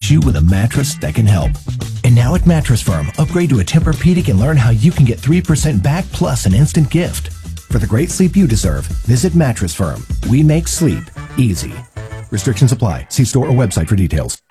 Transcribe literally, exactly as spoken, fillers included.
equips you with a mattress that can help. And now at Mattress Firm, upgrade to a Tempur-Pedic and learn how you can get three percent back plus an instant gift. For the great sleep you deserve, visit Mattress Firm. We make sleep easy. Restrictions apply. See store or website for details.